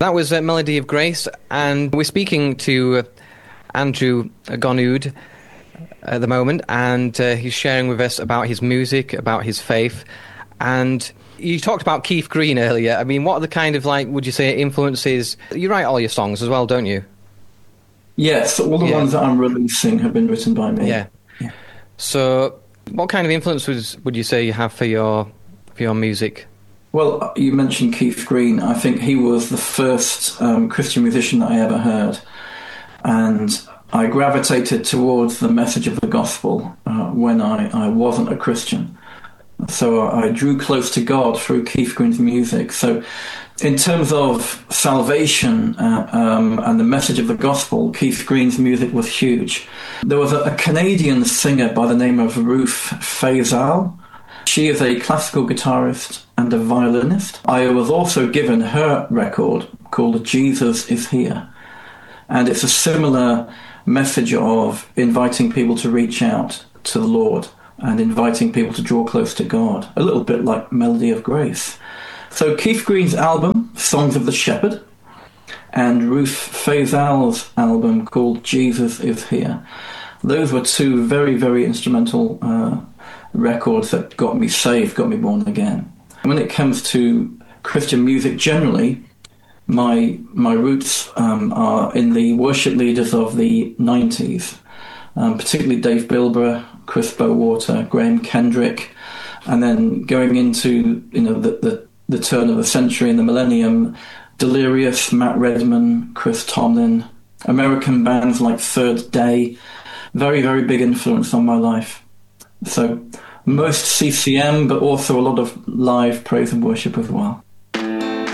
that was Melody of Grace, and we're speaking to Andrew Gonood at the moment, and he's sharing with us about his music, about his faith. And you talked about Keith Green earlier. I mean, what are the kind of, like, would you say, influences? You write all your songs as well, don't you? Yes, all the ones that I'm releasing have been written by me. Yeah. So what kind of influences would you say you have for your music? Well, you mentioned Keith Green. I think he was the first Christian musician that I ever heard. And I gravitated towards the message of the gospel when I wasn't a Christian. So I drew close to God through Keith Green's music. So in terms of salvation and the message of the gospel, Keith Green's music was huge. There was a Canadian singer by the name of Ruth Faisal. She is a classical guitarist and a violinist. I was also given her record called Jesus Is Here. And it's a similar message of inviting people to reach out to the Lord and inviting people to draw close to God, a little bit like Melody of Grace. So Keith Green's album, Songs of the Shepherd, and Ruth Faisal's album called Jesus Is Here. Those were two very, very instrumental records that got me saved, got me born again. When it comes to Christian music generally, my roots are in the worship leaders of the 90s, particularly Dave Bilbrough, Chris Bowater, Graham Kendrick, and then going into the turn of the century and the millennium, Delirious, Matt Redman, Chris Tomlin, American bands like Third Day, very, very big influence on my life. So most CCM, but also a lot of live praise and worship as well.